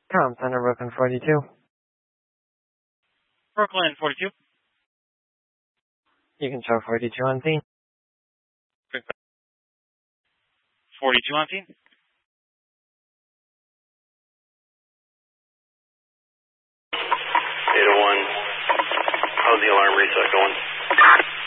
Com Center, Brooklyn 42. Brooklyn 42. You can show 42 on scene. 42 on scene. 801. How's the alarm reset going?